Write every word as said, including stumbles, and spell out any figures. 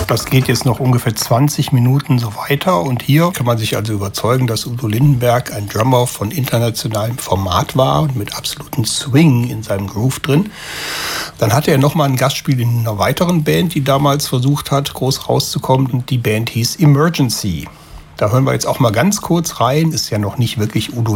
Das geht jetzt noch ungefähr zwanzig Minuten so weiter und hier kann man sich also überzeugen, dass Udo Lindenberg ein Drummer von internationalem Format war und mit absolutem Swing in seinem Groove drin. Dann hatte er nochmal ein Gastspiel in einer weiteren Band, die damals versucht hat, groß rauszukommen, und die Band hieß Emergency. Da hören wir jetzt auch mal ganz kurz rein, ist ja noch nicht wirklich Udo